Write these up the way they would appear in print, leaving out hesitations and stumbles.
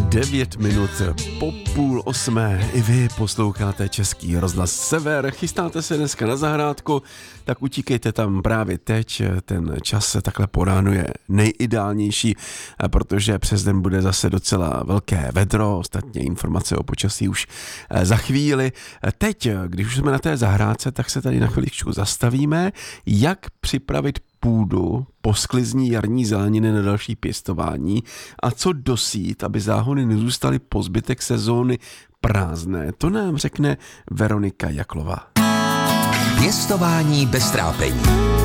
9 minut po 7:30 i vy posloucháte Český rozhlas Sever. Chystáte se dneska na zahrádku, tak utíkejte tam právě teď. Ten čas se takhle po ránu je nejideálnější, protože přes den bude zase docela velké vedro. Ostatně informace o počasí už za chvíli. Teď, když už jsme na té zahrádce, tak se tady na chviličku zastavíme. Jak připravit půdu po sklizní jarní zeleniny na další pěstování a co dosít, aby záhony nezůstaly po zbytek sezóny prázdné. To nám řekne Veronika Jaklová. Pěstování bez trápení.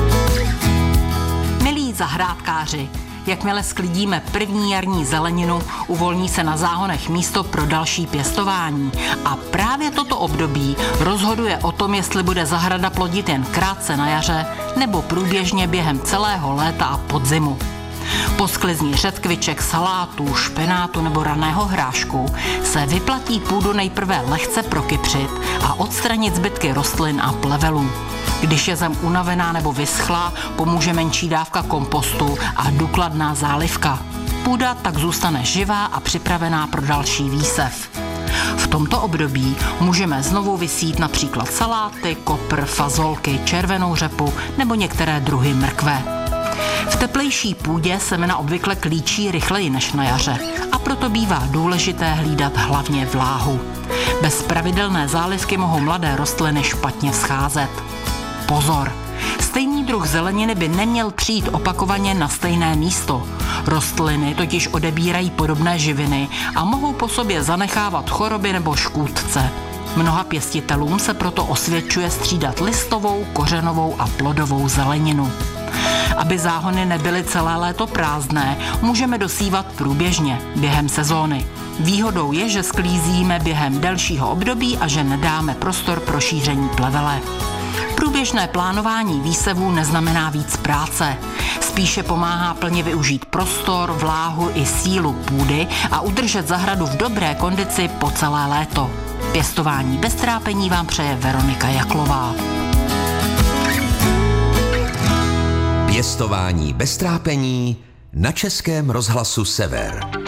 Milí zahrádkáři, jakmile sklidíme první jarní zeleninu, uvolní se na záhonech místo pro další pěstování. A právě toto období rozhoduje o tom, jestli bude zahrada plodit jen krátce na jaře nebo průběžně během celého léta a podzimu. Po sklizni řetkviček, salátů, špenátu nebo raného hrášku se vyplatí půdu nejprve lehce prokypřit a odstranit zbytky rostlin a plevelů. Když je zem unavená nebo vyschlá, pomůže menší dávka kompostu a důkladná zálivka. Půda tak zůstane živá a připravená pro další výsev. V tomto období můžeme znovu vysít například saláty, kopr, fazolky, červenou řepu nebo některé druhy mrkve. V teplejší půdě semena obvykle klíčí rychleji než na jaře a proto bývá důležité hlídat hlavně vláhu. Bez pravidelné zálivky mohou mladé rostliny špatně vzcházet. Pozor! Stejný druh zeleniny by neměl přijít opakovaně na stejné místo. Rostliny totiž odebírají podobné živiny a mohou po sobě zanechávat choroby nebo škůdce. Mnoha pěstitelům se proto osvědčuje střídat listovou, kořenovou a plodovou zeleninu. Aby záhony nebyly celé léto prázdné, můžeme dosívat průběžně během sezóny. Výhodou je, že sklízíme během delšího období a že nedáme prostor pro šíření plevele. Průběžné plánování výsevů neznamená víc práce. Spíše pomáhá plně využít prostor, vláhu i sílu půdy a udržet zahradu v dobré kondici po celé léto. Pěstování bez trápení vám přeje Veronika Jaklová. Pěstování bez trápení na Českém rozhlasu Sever.